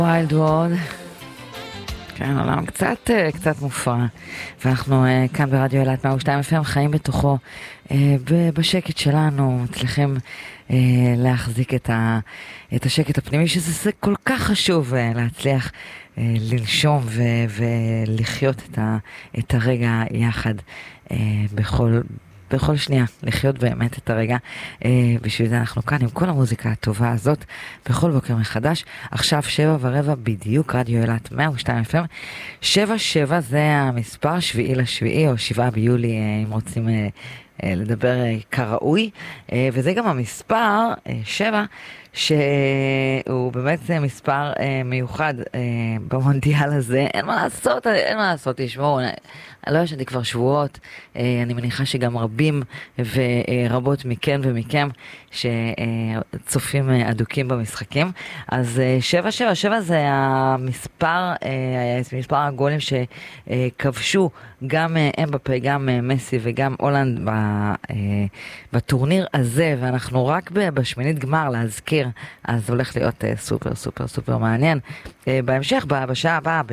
ויילד וורד, כן, עולם קצת מופרע, ואנחנו כאן ברדיו אילת 102 FM חיים בתוכו, בשקט שלנו, מצליחים להחזיק את השקט הפנימי, שזה כל כך חשוב להצליח לנשום ולחיות את הרגע יחד בכל שנייה, לחיות באמת את הרגע. בשביל זה אנחנו כאן עם כל המוזיקה הטובה הזאת, בכל בוקר מחדש. עכשיו 7:15 בדיוק, רדיו אילת 102 FM. 77 זה המספר, 7/7 או 7 ביולי, אם רוצים לדבר כראוי. וזה גם המספר 7, שהוא באמת מספר מיוחד במונדיאל הזה. אין מה לעשות, תשמעו, אני לא ישנתי כבר שבועות, אני מניחה שגם רבים ורבות מכן ומכם שצופים אדוקים במשחקים. אז 7 זה המספר, מספר הגולים שכבשו גם אמבפה, גם מסי וגם הולנד בטורניר הזה, ואנחנו רק בשמינית גמר להזכיר, אז הולך להיות סופר מעניין. בהמשך, בשעה הבאה,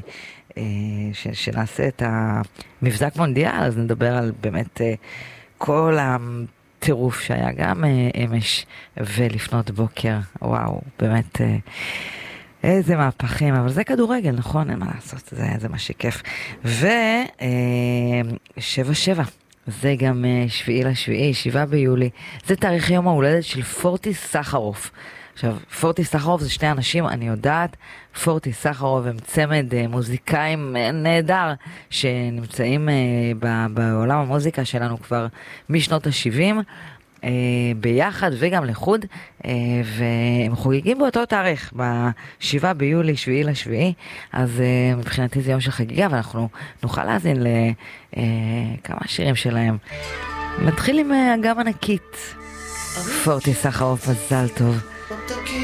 שנעשה את המבזק מונדיאל, אז נדבר על באמת כל הטירוף שהיה גם אמש ולפנות בוקר. וואו, באמת איזה מהפכים, אבל זה כדורגל, נכון? אין מה לעשות, זה מה שכיף. 7 זה גם 7/7, 7 ביולי, זה תאריך יום ההולדת של פורטי סחרוף. עכשיו, פורטי סחרוף זה שני אנשים, אני יודעת, פורטי סחרוף הם צמד מוזיקאים נהדר, שנמצאים בעולם המוזיקה שלנו כבר משנות ה-70, ביחד וגם לחוד, והם חוגגים באותו תאריך, ב7 ביולי, 7/7, אז מבחינתי זה יום של חגיגה, ואנחנו נוכל להזין לכמה שירים שלהם. מתחיל עם אגם ענקית, פורטי סחרוף, מזל טוב.